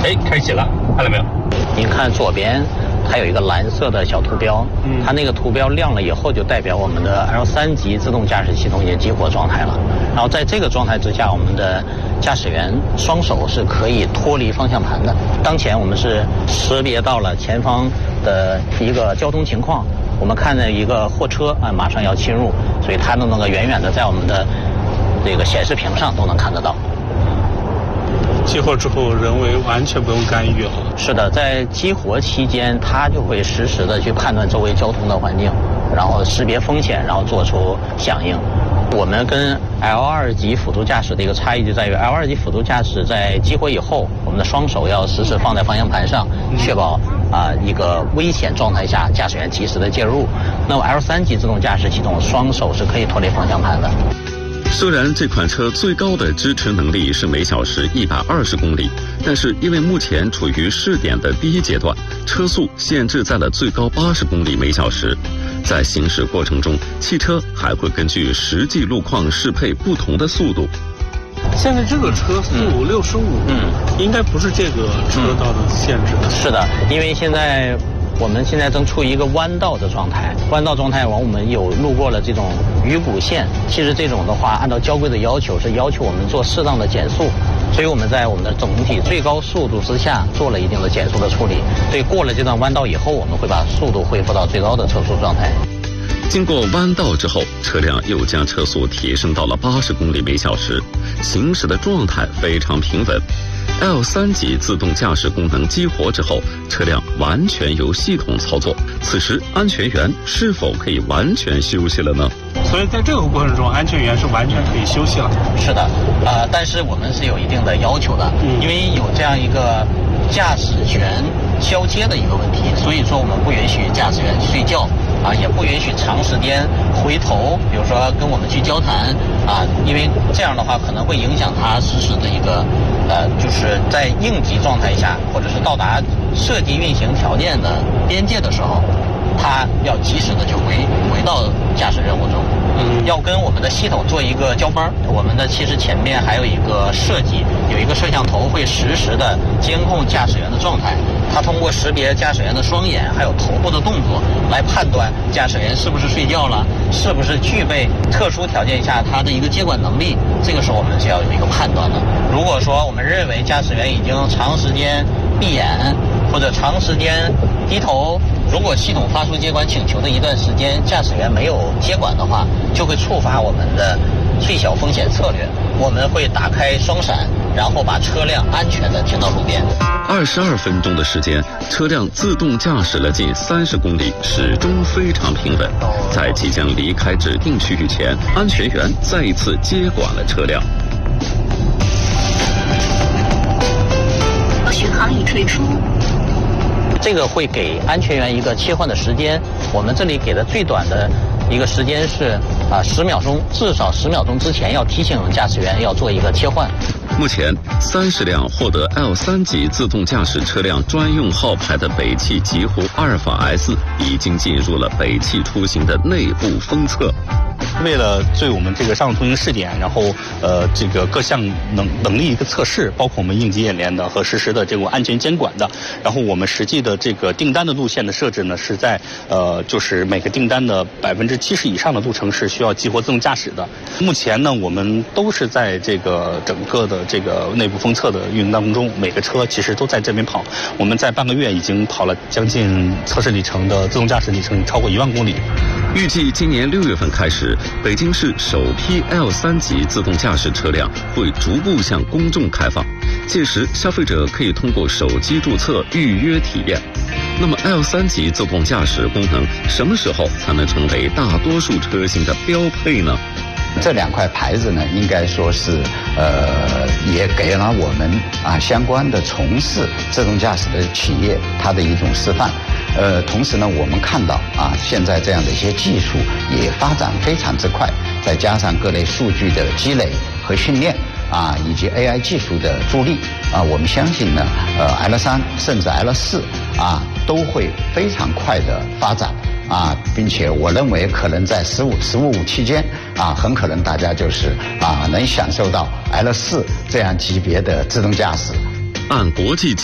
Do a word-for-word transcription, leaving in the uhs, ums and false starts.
哎，开启了，看到没有？ 您看左边，它有一个蓝色的小图标，嗯，它那个图标亮了以后，就代表我们的 L 三级自动驾驶系统已经激活状态了。然后在这个状态之下，我们的驾驶员双手是可以脱离方向盘的。当前我们是识别到了前方的一个交通情况，我们看到一个货车啊马上要侵入，所以它都能够远远的在我们的这个显示屏上都能看得到。 激活之后，人为完全不用干预了。 是的，在激活期间，它就会实时的去判断周围交通的环境，然后识别风险，然后做出响应。我们跟 L 二级辅助驾驶的一个差异就在于 ，L 二级辅助驾驶在激活以后，我们的双手要实时放在方向盘上，确保啊、呃、一个危险状态下驾驶员及时的介入。那么 L 三级自动驾驶系统，双手是可以脱离方向盘的。 虽然这款车最高的支持能力是每小时一百二十公里，但是因为目前处于试点的第一阶段，车速限制在了最高八十公里每小时。在行驶过程中，汽车还会根据实际路况适配不同的速度。 现在这个车速六十五，嗯，应该不是这个车道的限制的。 是的，因为现在我们现在正处于一个弯道的状态，弯道状态往我们有路过了这种鱼骨线，其实这种的话，按照交规的要求是要求我们做适当的减速，所以我们在我们的总体最高速度之下做了一定的减速的处理，所以过了这段弯道以后，我们会把速度恢复到最高的车速状态。 经过弯道之后，车辆又将车速提升到了八十公里每小时，行驶的状态非常平稳。L 三级自动驾驶功能激活之后，车辆完全由系统操作。此时，安全员是否可以完全休息了呢？ 所以在这个过程中，安全员是完全可以休息了。 是的，呃，但是我们是有一定的要求的，嗯、因为有这样一个驾驶权交接的一个问题，所以说我们不允许驾驶员睡觉。啊，也不允许长时间回头，比如说跟我们去交谈啊，因为这样的话可能会影响他实时的一个呃，就是在应急状态下，或者是到达设计运行条件的边界的时候，他要及时的去回回到驾驶任务中。嗯，要跟我们的系统做一个交班。我们的其实前面还有一个设计，有一个摄像头会实时的监控驾驶员的状态。它通过识别驾驶员的双眼还有头部的动作，来判断驾驶员是不是睡觉了，是不是具备特殊条件下他的一个接管能力。这个时候我们就要有一个判断了。如果说我们认为驾驶员已经长时间闭眼或者长时间低头，如果系统发出接管请求的一段时间，驾驶员没有接管的话，就会触发我们的最小风险策略。我们会打开双闪，然后把车辆安全地停到路边。 二十二分钟的时间，车辆自动驾驶了近三十公里，始终非常平稳。在即将离开指定区域前，安全员再一次接管了车辆。 巡航已退出。 这个会给安全员一个切换的时间，我们这里给的最短的一个时间是啊十秒钟，至少十秒钟之前要提醒驾驶员要做一个切换。 目前，三十辆获得 L 三级自动驾驶车辆专用号牌的北汽极狐阿尔法 S 已经进入了北汽出行的内部封测。 为了对我们这个上路通行试点，然后呃这个各项能能力一个测试，包括我们应急演练的和实时的这种安全监管的，然后我们实际的这个订单的路线的设置呢，是在呃就是每个订单的百分之七十以上的路程是需要激活自动驾驶的。目前呢，我们都是在这个整个的这个内部封测的运营当中，每个车其实都在这边跑。我们在半个月已经跑了将近测试里程的自动驾驶里程超过一万公里。 预计今年六月份开始，北京市首批 L 三级自动驾驶车辆会逐步向公众开放，届时消费者可以通过手机注册预约体验。那么 L 三级自动驾驶功能什么时候才能成为大多数车型的标配呢？ 这两块牌子呢，应该说是呃，也给了我们啊相关的从事自动驾驶的企业它的一种示范。呃，同时呢，我们看到啊，现在这样的一些技术也发展非常之快，再加上各类数据的积累和训练啊，以及 A I 技术的助力啊，我们相信呢，呃 ，L 三甚至 L 四啊，都会非常快的发展。啊，并且我认为可能在十五十五五期间啊，很可能大家就是啊能享受到 L 四这样级别的自动驾驶。 按国际